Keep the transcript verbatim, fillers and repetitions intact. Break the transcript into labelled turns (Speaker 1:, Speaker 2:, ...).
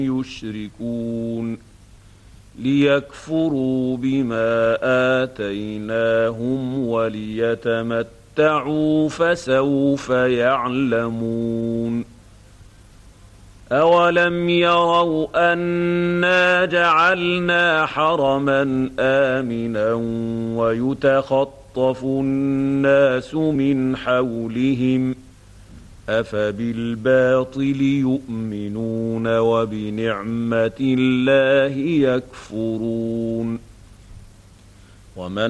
Speaker 1: يشركون ليكفروا بما آتيناهم وليتمتعوا فسوف يعلمون أولم يروا أنا جعلنا حرما آمنا ويتخطف الناس من حولهم أفبالباطل يؤمنون وبنعمة الله يكفرون ومن